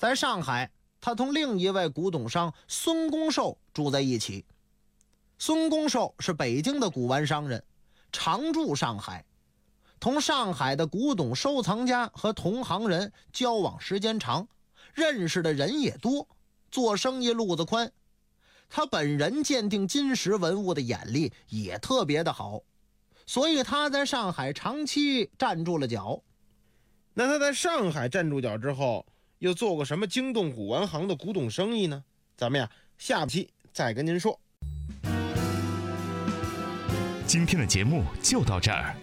在上海，他同另一位古董商孙公寿住在一起。孙公寿是北京的古玩商人，常驻上海，同上海的古董收藏家和同行人交往时间长，认识的人也多，做生意路子宽。他本人鉴定金石文物的眼力也特别的好，所以他在上海长期站住了脚。 那他在上海站住脚之后，又做过什么惊动古玩行的古董生意呢？咱们呀，下期再跟您说。 今天的节目就到这儿，